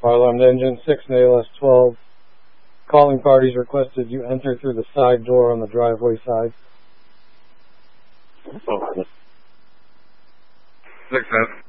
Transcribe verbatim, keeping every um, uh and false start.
Fire alarm engine, six N A L S twelve. Calling parties requested you enter through the side door on the driveway side. Oh. Six, seven.